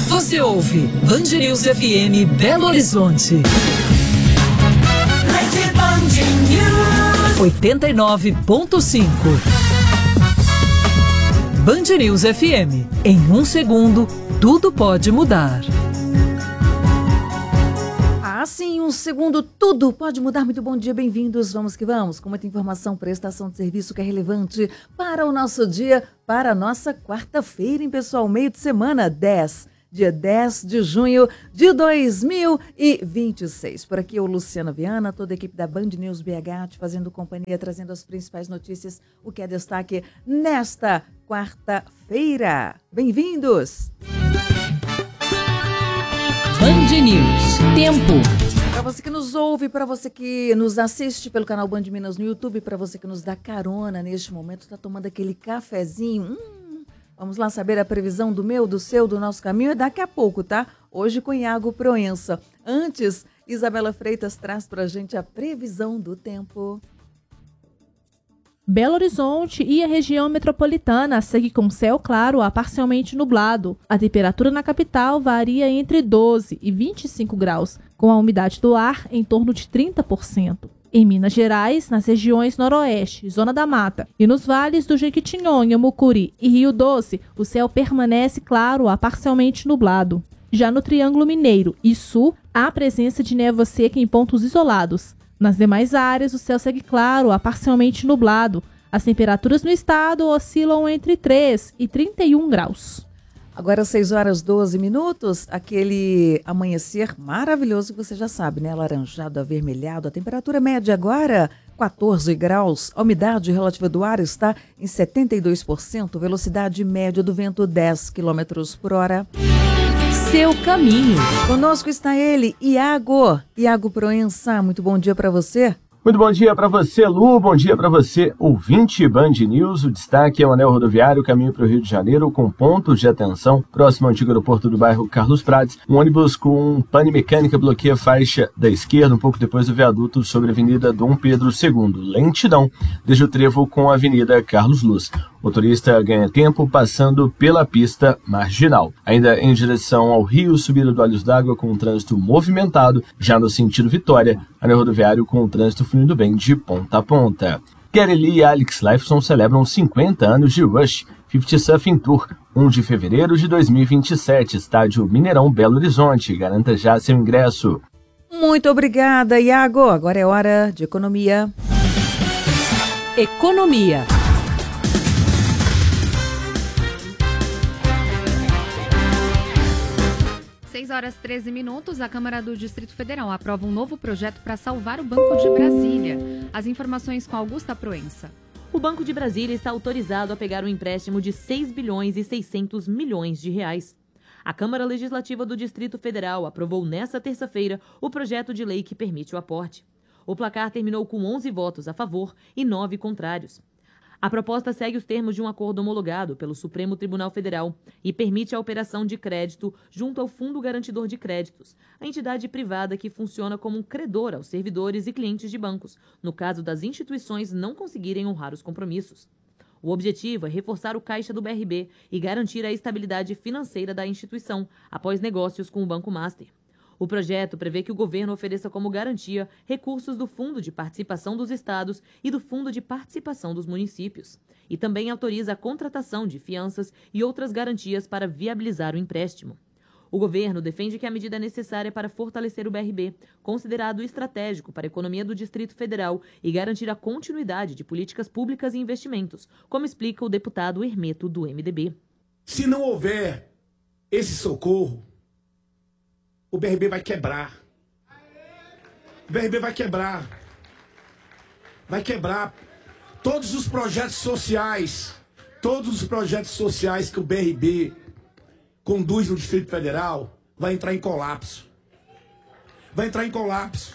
Você ouve Band News FM Belo Horizonte. 89.5. Band News FM. Em um segundo, tudo pode mudar. Sim, um segundo, tudo pode mudar. Muito bom dia, bem-vindos. Vamos que vamos, com muita informação, prestação de serviço que é relevante para o nosso dia, para a nossa quarta-feira, hein, pessoal? Meio de semana, dia 10 de junho de 2026. Por aqui é o Luciana Viana, toda a equipe da Band News BH, te fazendo companhia, trazendo as principais notícias, o que é destaque nesta quarta-feira. Bem-vindos! Band News. Tempo. Para você que nos ouve, para você que nos assiste pelo canal Band Minas no YouTube, para você que nos dá carona neste momento, está tomando aquele cafezinho. Vamos lá saber a previsão do meu, do seu, do nosso caminho. É daqui a pouco, tá? Hoje com Iago Proença. Antes, Isabela Freitas traz para a gente a previsão do tempo. Belo Horizonte e a região metropolitana segue com céu claro a parcialmente nublado. A temperatura na capital varia entre 12 e 25 graus, com a umidade do ar em torno de 30%. Em Minas Gerais, nas regiões Noroeste, Zona da Mata e nos vales do Jequitinhonha, Mucuri e Rio Doce, o céu permanece claro a parcialmente nublado. Já no Triângulo Mineiro e Sul, há presença de névoa seca em pontos isolados. Nas demais áreas, o céu segue claro a parcialmente nublado. As temperaturas no estado oscilam entre 3 e 31 graus. Agora 6 horas 12 minutos, aquele amanhecer maravilhoso que você já sabe, né? Alaranjado, avermelhado. A temperatura média agora, 14 graus. A umidade relativa do ar está em 72%. Velocidade média do vento 10 km por hora. Seu caminho. Conosco está ele, Iago Proença. Muito bom dia para você. Muito bom dia para você, Lu. Bom dia para você, ouvinte Band News. O destaque é o anel rodoviário, caminho para o Rio de Janeiro, com pontos de atenção. Próximo ao antigo aeroporto do bairro Carlos Prates, um ônibus com pane mecânica bloqueia a faixa da esquerda, um pouco depois do viaduto sobre a Avenida Dom Pedro II. Lentidão desde o trevo com a Avenida Carlos Luz. O motorista ganha tempo passando pela pista marginal. Ainda em direção ao Rio, subida do Olhos d'Água com o trânsito movimentado, já no sentido Vitória, anel rodoviário com o trânsito fluindo bem de ponta a ponta. Gary Lee e Alex Lifeson celebram 50 anos de Rush 50 Surfing Tour, 1 de fevereiro de 2027, estádio Mineirão, Belo Horizonte. Garanta já seu ingresso. Muito obrigada, Iago. Agora é hora de economia. Economia. 6 horas 13 minutos, a Câmara do Distrito Federal aprova um novo projeto para salvar o Banco de Brasília. As informações com Augusta Proença. O Banco de Brasília está autorizado a pegar um empréstimo de 6 bilhões e 600 milhões de reais. A Câmara Legislativa do Distrito Federal aprovou nesta terça-feira o projeto de lei que permite o aporte. O placar terminou com 11 votos a favor e 9 contrários. A proposta segue os termos de um acordo homologado pelo Supremo Tribunal Federal e permite a operação de crédito junto ao Fundo Garantidor de Créditos, a entidade privada que funciona como um credor aos servidores e clientes de bancos, no caso das instituições não conseguirem honrar os compromissos. O objetivo é reforçar o caixa do BRB e garantir a estabilidade financeira da instituição após negócios com o Banco Master. O projeto prevê que o governo ofereça como garantia recursos do Fundo de Participação dos Estados e do Fundo de Participação dos Municípios, e também autoriza a contratação de fianças e outras garantias para viabilizar o empréstimo. O governo defende que a medida é necessária para fortalecer o BRB, considerado estratégico para a economia do Distrito Federal e garantir a continuidade de políticas públicas e investimentos, como explica o deputado Hermeto, do MDB. Se não houver esse socorro, o BRB vai quebrar. O BRB vai quebrar. Vai quebrar todos os projetos sociais que o BRB conduz no Distrito Federal, vai entrar em colapso. Vai entrar em colapso.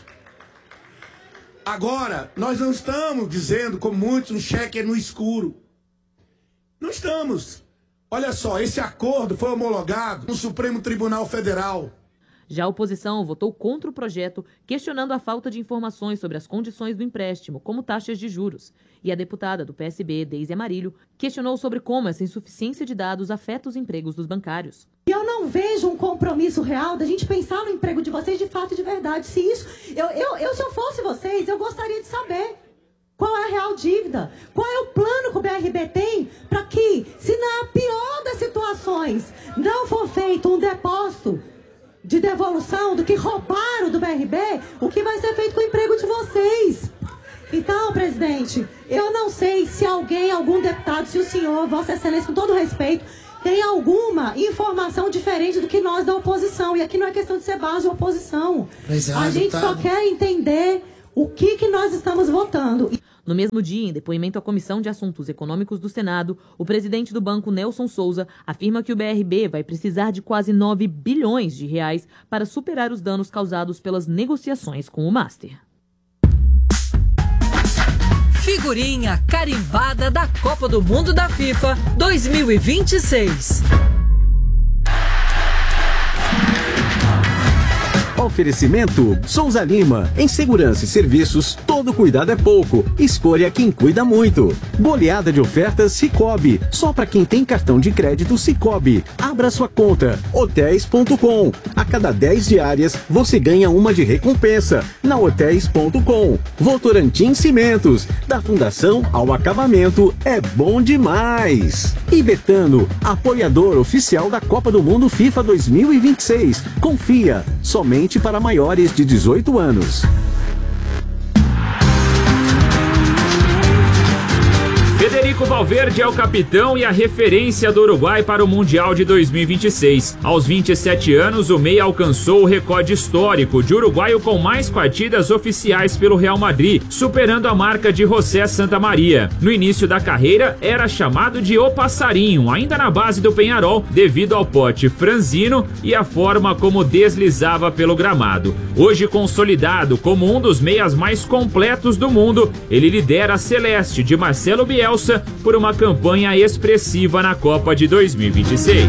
Agora, nós não estamos dizendo, como muitos, um cheque no escuro. Não estamos. Olha só, esse acordo foi homologado no Supremo Tribunal Federal. Já a oposição votou contra o projeto, questionando a falta de informações sobre as condições do empréstimo, como taxas de juros. E a deputada do PSB, Deise Amarilho, questionou sobre como essa insuficiência de dados afeta os empregos dos bancários. Eu não vejo um compromisso real da gente pensar no emprego de vocês de fato e de verdade. Se isso, se eu fosse vocês, eu gostaria de saber qual é a real dívida, qual é o plano que o BRB tem para que, se na pior das situações não for feito um depósito de devolução do que roubaram do BRB, o que vai ser feito com o emprego de vocês? Então, presidente, eu não sei se algum deputado, se o senhor, Vossa Excelência, com todo respeito, tem alguma informação diferente do que nós da oposição. E aqui não é questão de ser base ou oposição. A gente só quer entender o que nós estamos votando. No mesmo dia, em depoimento à Comissão de Assuntos Econômicos do Senado, o presidente do banco, Nelson Souza, afirma que o BRB vai precisar de quase 9 bilhões de reais para superar os danos causados pelas negociações com o Master. Figurinha carimbada da Copa do Mundo da FIFA 2026. Oferecimento Souza Lima. Em segurança e serviços, todo cuidado é pouco. Escolha quem cuida muito. Goleada de ofertas Sicoob. Só para quem tem cartão de crédito Sicoob. Abra sua conta. Hotéis.com. A cada 10 diárias, você ganha uma de recompensa. Na Hotéis.com. Votorantim Cimentos. Da fundação ao acabamento, é bom demais. E Betano, apoiador oficial da Copa do Mundo FIFA 2026. Confia. Somente para maiores de 18 anos. Federico Valverde é o capitão e a referência do Uruguai para o Mundial de 2026. Aos 27 anos, o meia alcançou o recorde histórico de uruguaio com mais partidas oficiais pelo Real Madrid, superando a marca de José Santamaria. No início da carreira, era chamado de O Passarinho, ainda na base do Peñarol, devido ao pote franzino e a forma como deslizava pelo gramado. Hoje consolidado como um dos meias mais completos do mundo, ele lidera a Celeste de Marcelo Bielsa por uma campanha expressiva na Copa de 2026.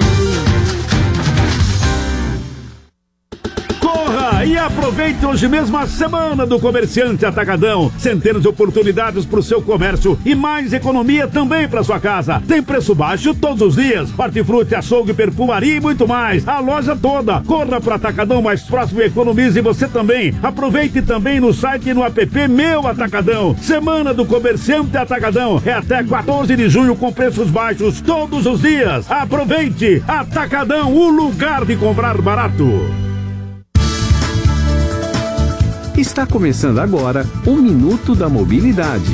E aproveite hoje mesmo a semana do Comerciante Atacadão. Centenas de oportunidades para o seu comércio e mais economia também para sua casa. Tem preço baixo todos os dias. Hortifruti, açougue, perfumaria e muito mais. A loja toda. Corra para o Atacadão mais próximo e economize você também. Aproveite também no site e no app Meu Atacadão. Semana do Comerciante Atacadão. É até 14 de junho com preços baixos todos os dias. Aproveite. Atacadão, o lugar de comprar barato. Está começando agora o Minuto da Mobilidade.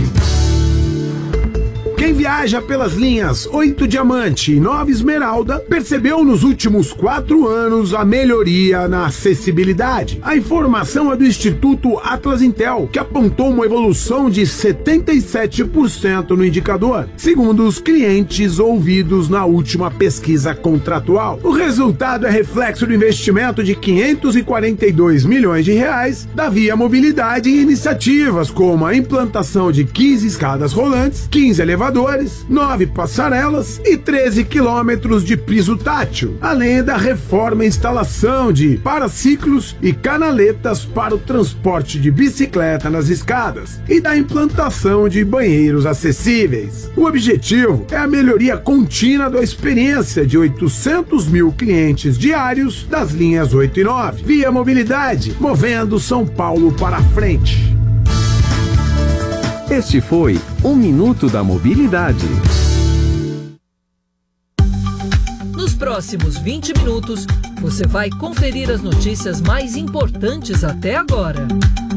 Quem viaja pelas linhas 8 Diamante e 9 Esmeralda percebeu nos últimos 4 anos a melhoria na acessibilidade. A informação é do Instituto Atlas Intel, que apontou uma evolução de 77% no indicador, segundo os clientes ouvidos na última pesquisa contratual. O resultado é reflexo do investimento de 542 milhões de reais da Via Mobilidade em iniciativas como a implantação de 15 escadas rolantes, 15 elevadores, 9 passarelas e 13 quilômetros de piso tátil, além da reforma e instalação de paraciclos e canaletas para o transporte de bicicleta nas escadas e da implantação de banheiros acessíveis. O objetivo é a melhoria contínua da experiência de 800 mil clientes diários das linhas 8 e 9. Via Mobilidade, movendo São Paulo para frente. Este foi o Minuto da Mobilidade. Nos próximos 20 minutos, você vai conferir as notícias mais importantes até agora.